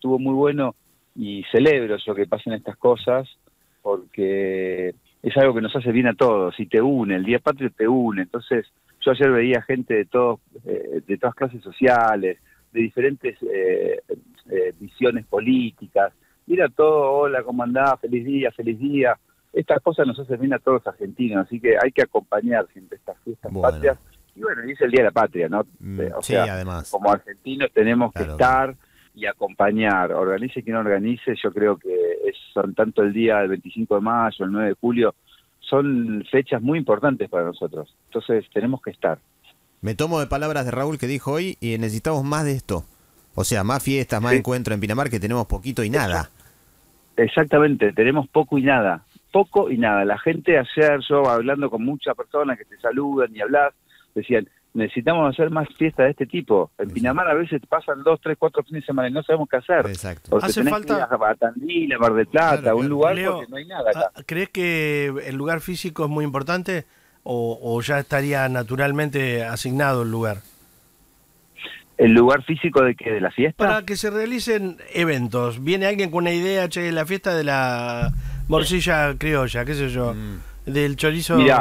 estuvo muy bueno y celebro yo que pasen estas cosas porque es algo que nos hace bien a todos y te une, el Día Patrio te une. Entonces yo ayer veía gente de todas clases sociales, de diferentes visiones políticas, y era todo, hola, ¿cómo andás? Feliz día, feliz día. Estas cosas nos hacen bien a todos los argentinos, así que hay que acompañar siempre estas fiestas patrias. Y bueno, y es el Día de la Patria, ¿no? O sí, sea, además. como argentinos tenemos que Claro. estar y acompañar, organice quien organice. Yo creo que son tanto el día del 25 de mayo, el 9 de julio, son fechas muy importantes para nosotros. Entonces tenemos que estar. Me tomo de palabras de Raúl que dijo hoy y necesitamos más de esto. O sea, más fiestas, más encuentros en Pinamar, que tenemos poquito y nada. Exactamente, tenemos poco y nada. Poco y nada. La gente ayer, yo hablando con muchas personas que te saludan y hablas, decían, necesitamos hacer más fiestas de este tipo. En Pinamar a veces pasan 2, 3, 4 fines de semana y no sabemos qué hacer. Exacto. Porque Hace tenés falta que ir a Tandil, a Mar del Plata, Claro, a un lugar Leo, porque no hay nada acá. ¿crees que el lugar físico es muy importante o ya estaría naturalmente asignado el lugar? ¿El lugar físico de qué? ¿De la fiesta? Para que se realicen eventos. Viene alguien con una idea, che, la fiesta de la morcilla criolla, qué sé yo, del chorizo. Mirá,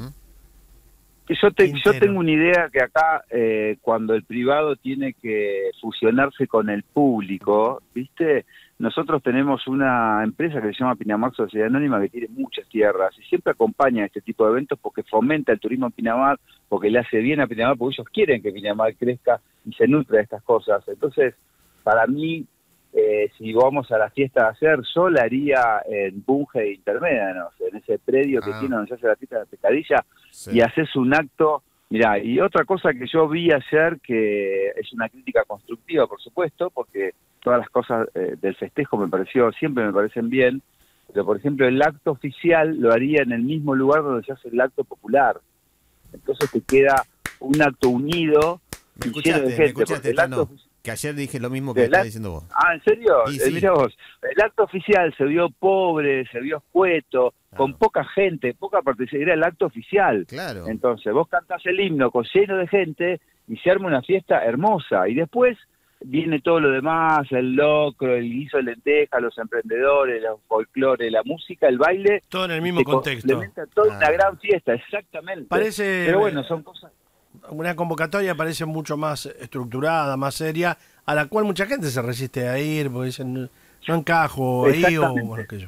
yo entero. tengo una idea que acá, cuando el privado tiene que fusionarse con el público, ¿viste? Nosotros tenemos una empresa que se llama Pinamar Sociedad Anónima, que tiene muchas tierras y siempre acompaña este tipo de eventos porque fomenta el turismo en Pinamar, porque le hace bien a Pinamar, porque ellos quieren que Pinamar crezca y se nutra de estas cosas. Entonces, para mí, si vamos a la fiesta de ayer, yo la haría en Bunge Intermédianos, en ese predio que tiene donde se hace la fiesta de la pescadilla, y haces un acto. Mirá, y otra cosa que yo vi ayer, que es una crítica constructiva, por supuesto, porque todas las cosas del festejo siempre me parecen bien, pero por ejemplo el acto oficial lo haría en el mismo lugar donde se hace el acto popular. Entonces te queda un acto unido. Me escuchaste, Tano, que ayer dije lo mismo que estás diciendo vos. Ah, ¿en serio? Sí. Mirá vos, el acto oficial se vio pobre, se vio escueto, con poca gente, poca participación, era el acto oficial. Claro. Entonces vos cantás el himno con lleno de gente y se arma una fiesta hermosa, y después viene todo lo demás, el locro, el guiso de lenteja, los emprendedores, el folclore, la música, el baile. Todo en el mismo contexto. Complementa toda una gran fiesta, exactamente. Pero bueno, son cosas. Una convocatoria parece mucho más estructurada, más seria, a la cual mucha gente se resiste a ir, porque dicen, no encajo ahí o bueno, qué yo.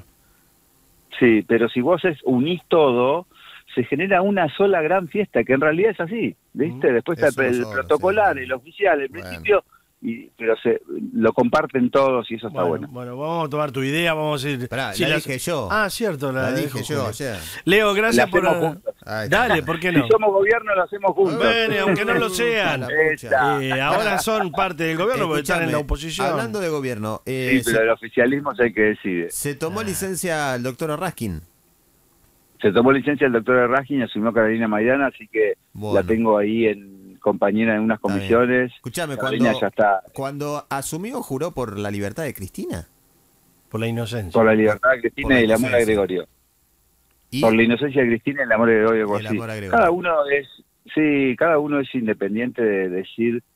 Sí, pero si vos unís todo, se genera una sola gran fiesta, que en realidad es así, ¿viste? Después está el protocolar, el oficial, el principio, pero lo comparten todos y eso está bueno. Bueno, vamos a tomar tu idea, vamos a ir. Pará, sí, la dije yo. Ah, cierto, la dije yo ayer. Leo, gracias por. Dale, ¿por qué no? Si somos gobierno, lo hacemos juntos. Bueno, aunque no lo sean. Ahora son parte del gobierno porque están en la oposición. Hablando de gobierno. Sí, pero el oficialismo es el que decide. Se tomó licencia el doctor Raskin. Se tomó licencia el doctor Raskin y asumió Carolina Maidana, así que la tengo ahí compañera en unas comisiones. Escuchame, cuando asumió, juró por la libertad de Cristina. Por la inocencia. Por la libertad de Cristina y el amor a Gregorio. Por la inocencia de Cristina y el amor a Gregorio. Cada uno es independiente de decir